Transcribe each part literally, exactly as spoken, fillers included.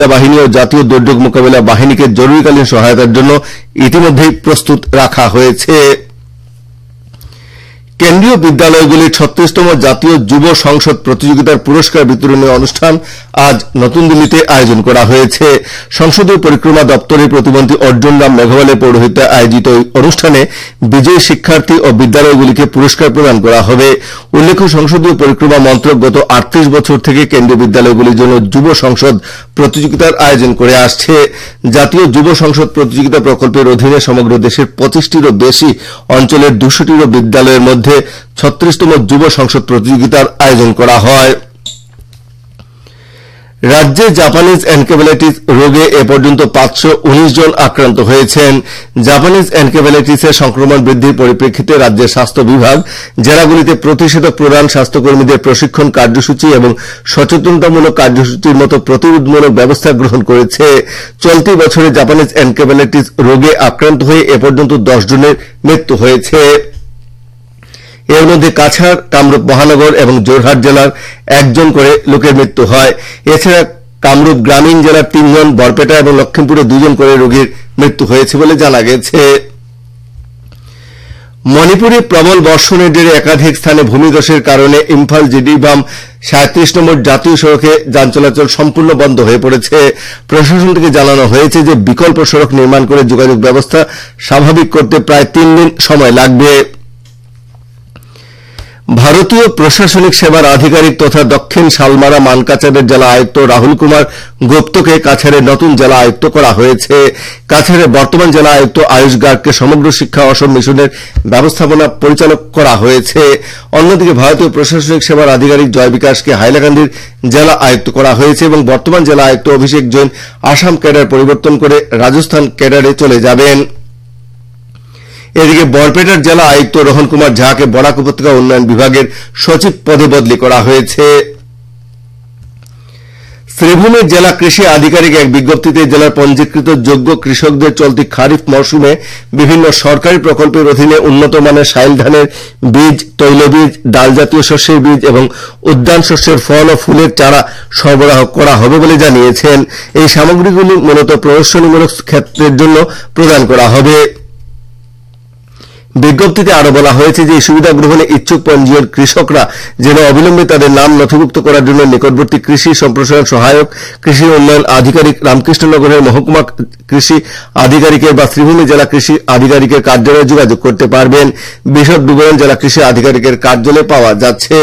বাহিনী ও জাতীয় দুর্যোগ মোকাবিলা বাহিনীকে জরুরিকালীন সহায়তার জন্য ইতিমধ্যেই প্রস্তুত রাখা হয়েছে। কেন্দ্রীয় বিদ্যালয়গুলির ছত্রিশতম জাতীয় যুব সংসদ প্রতিযোগিতার পুরস্কার বিতরণী অনুষ্ঠান আজ নতুন দিল্লিতে আয়োজন করা হয়েছে। সংসদীয় পরিক্রমা দপ্তরের প্রতিমন্ত্রী অর্জুন রাম মেঘওয়ালের পৌরোহিত্যে আয়োজিত এই অনুষ্ঠানে বিজয়ী শিক্ষার্থী ও বিদ্যালয়গুলিকে পুরস্কার প্রদান করা হবে। উল্লেখ্য, সংসদীয় পরিক্রমা মন্ত্রক গত আটত্রিশ বছর থেকে কেন্দ্রীয় বিদ্যালয়গুলির জন্য যুব সংসদ প্রতিযোগিতার আয়োজন করে আসছে। জাতীয় যুব সংসদ প্রতিযোগিতা প্রকল্পের অধীনে সমগ্র দেশের পঁচিশটিরও বেশি অঞ্চলের দুশোটিরও বিদ্যালয়ের মধ্যে ছত্রিশতম যুব সংসদ প্রতিযোগিতার আয়োজন করা হয়। রাজ্যে জাপানিজ এনকেফেলাইটিস রোগে এ পর্যন্ত পাঁচশো উনিশ জন আক্রান্ত হয়েছেন। জাপানিজ এনকেফেলাইটিসের সংক্রমণ বৃদ্ধির পরিপ্রেক্ষিতে রাজ্যের স্বাস্থ্য বিভাগ জেলাগুলিতে প্রতিষেধক প্রদান, স্বাস্থ্যকর্মীদের প্রশিক্ষণ কার্যসূচি এবং সচেতনতামূলক কার্যসূচির মতো প্রতিরোধমূলক ব্যবস্থা গ্রহণ করেছে। চলতি বছরে জাপানিজ এনকেফেলাইটিস রোগে আক্রান্ত হয়ে এ পর্যন্ত দশ জনের মৃত্যু হয়েছে। এর মধ্যে কাছাড়, কামরূপ মহানগর এবং জোরহাট জেলার একজন করে লোকের মৃত্যু হয়। এছাড়া কামরূপ গ্রামীণ জেলার তিনজন, বরপেটা এবং লক্ষ্মীপুরে দুজন করে রোগীর মৃত্যু হয়েছে বলে জানা গেছে। মণিপুরে প্রবল বর্ষণের জেরে একাধিক স্থানে ভূমিধসের কারণে ইম্ফল জিরিবাম সাঁত্রিশ নম্বর জাতীয় সড়কে যান চলাচল সম্পূর্ণ বন্ধ হয়ে পড়েছে। প্রশাসন থেকে জানানো হয়েছে যে বিকল্প সড়ক নির্মাণ করে যোগাযোগ ব্যবস্থা স্বাভাবিক করতে প্রায় তিন দিন সময় লাগবে। ভারতীয় প্রশাসনিক সেবার আধিকারিক তথা দক্ষিণ শালমারা মানকাছাড়ের জেলা আয়ুক্ত রাহুল কুমার গুপ্তকে কাছাড়ের নতুন জেলা আয়ুক্ত করা হয়েছে। কাছাড়ের বর্তমান জেলা আয়ুক্ত আয়ুষ গার্গকে সমগ্র শিক্ষা অসম মিশনের ব্যবস্থাপনা পরিচালক করা হয়েছে। অন্যদিকে ভারতীয় প্রশাসনিক সেবার আধিকারিক জয় বিকাশকে হাইলাকান্দির জেলা আয়ুক্ত করা হয়েছে এবং বর্তমান জেলা আয়ুক্ত অভিষেক জৈন আসাম ক্যাডার পরিবর্তন করে রাজস্থান ক্যাডারে চলে যাবেন। এদিকে বরপেটার জেলা আয়ুক্ত রোহন কুমার ঝাকে বরাক উপত্যকা উন্নয়ন বিভাগের সচিব পদে বদলি করা হয়েছে। শ্রীভূমির জেলা কৃষি আধিকারিক এক বিজ্ঞপ্তিতে জেলার পঞ্জীকৃত যোগ্য কৃষকদের চলতি খারিফ মৌসুমে বিভিন্ন সরকারি প্রকল্পের অধীনে উন্নত মানের শাইল ধানের বীজ, তৈলবীজ, ডাল জাতীয় শস্যের বীজ এবং উদ্যান শস্যের ফল ও ফুলের চারা সরবরাহ করা হবে বলে জানিয়েছেন। এই সামগ্রীগুলি মূলত প্রদর্শনীমূলক ক্ষেত্রের জন্য প্রদান করা হবে। বিজ্ঞপ্তিতে আরো বলা হয়েছে যে এই সুবিধা গ্রহণে ইচ্ছুক পঞ্জীয়ন কৃষকরা যেন অবিলম্বে তাদের নাম নথিভুক্ত করার জন্য নিকটবর্তী কৃষি সম্প্রসারণ সহায়ক, কৃষি উন্নয়ন আধিকারিক, রামকৃষ্ণনগরের মহকুমা কৃষি আধিকারিকের বা শ্রীভূমি জেলা কৃষি আধিকারিকের কার্যালয়ে যোগাযোগ করতে পারবেন। বিশদ বিবরণ জেলা কৃষি আধিকারিকের কার্যালয়ে পাওয়া যাচ্ছে।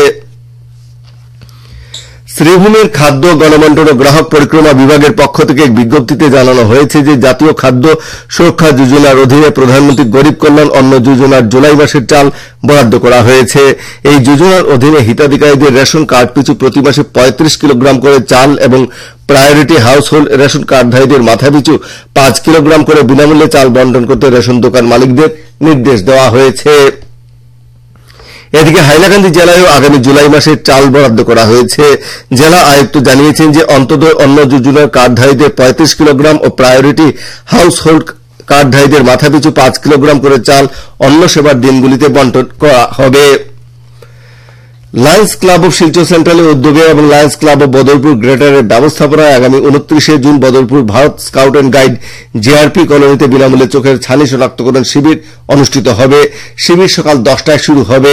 শ্রীভূমির খাদ্য, গণবন্টন ও গ্রাহক পরিক্রমা বিভাগের পক্ষ থেকে এক বিজ্ঞপ্তিতে জানানো হয়েছে যে জাতীয় খাদ্য সুরক্ষা যোজনার অধীনে প্রধানমন্ত্রী গরিব কল্যাণ অন্ন যোজনার জুলাই মাসের চাল বরাদ্দ করা হয়েছে। এই যোজনার অধীনে হিতাধিকারীদের রেশন কার্ড পিছু প্রতি মাসে পঁয়ত্রিশ কিলোগ্রাম করে চাল এবং প্রায়োরিটি হাউস হোল্ড রেশন কার্ডধারীদের মাথাপিছু পাঁচ কিলোগ্রাম করে বিনামূল্যে চাল বন্টন করতে রেশন দোকান মালিকদের নির্দেশ দেওয়া হয়েছে। এদিকে হাইলাকান্দি জেলায়ও আগামী জুলাই মাসে চাল বরাদ্দ করা হয়েছে। জেলা আয়ুক্ত জানিয়েছেন যে অন্তদয় অন্ন যোজনার কার্ডধারীদের পঁয়ত্রিশ কিলোগ্রাম ও প্রায়োরিটি হাউস হোল্ড কার্ডধারীদের মাথাপিছু পাঁচ কিলোগ্রাম করে চাল অন্ন সেবার দিনগুলিতে বন্টন করা হবে। লায়ন্স ক্লাব অব শিলচর সেন্ট্রালের উদ্যোগে এবং লায়ন্স ক্লাব অব বদরপুর গ্রেটারের ব্যবস্থাপনায় আগামী উনত্রিশে June Badarpur Bharat scout and guide JRP কলোনিতে বিনামূল্যে চোখের ছানি শনাক্তকরণ শিবির অনুষ্ঠিত হবে। শিবির সকাল দশটায় শুরু হবে।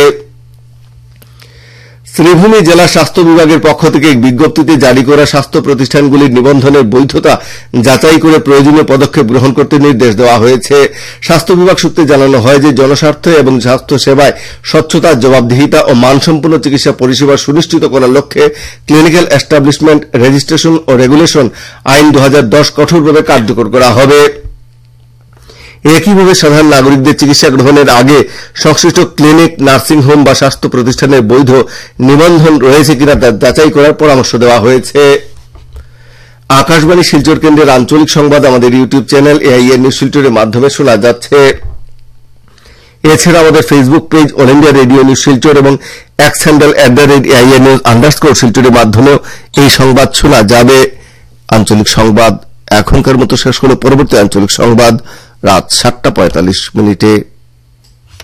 শ্রীভূমি জেলা স্বাস্থ্য বিভাগের পক্ষ থেকে এক বিজ্ঞপ্তিতে জারি করা স্বাস্থ্য প্রতিষ্ঠানগুলির নিবন্ধনের বৈধতা যাচাই করে প্রয়োজনীয় পদক্ষেপ গ্রহণ করতে নির্দেশ দেওয়া হয়েছে। স্বাস্থ্য বিভাগ সূত্রে জানানো হয় যে জনস্বার্থে এবং স্বাস্থ্য সেবায় স্বচ্ছতা, জবাবদিহিতা ও মানসম্পন্ন চিকিৎসা পরিষেবা সুনিশ্চিত করার লক্ষ্যে ক্লিনিক্যাল এস্টাবলিশমেন্ট রেজিস্ট্রেশন ও রেগুলেশন আইন দু হাজার দশ কঠোরভাবে কার্যকর করা হবে। একইভাবে সাধারণ নাগরিকদের চিকিৎসা গ্রহণের আগে সংশ্লিষ্ট ক্লিনিক, নার্সিং হোম বা স্বাস্থ্য প্রতিষ্ঠানের বৈধ নিবন্ধন রয়েছে কিনা তা যাচাই করার পরামর্শ দেওয়া হয়েছে। আকাশবাণী শিলচর কেন্দ্রের আঞ্চলিক সংবাদ আমাদের ইউটিউব চ্যানেল এআইএন নিউজ শিলচরের মাধ্যমে শোনা যাচ্ছে। এছাড়া আমাদের Facebook page all India radio news Silchar এবং x handle at the rate AIN news underscore শিলচরের মাধ্যমেও এই সংবাদ শোনা যাবে। আঞ্চলিক সংবাদ এখনকার মতো শেষ হল। পরবর্তী আঞ্চলিক সংবাদ রাত সাতটা পঁয়তাল্লিশ মিনিটে।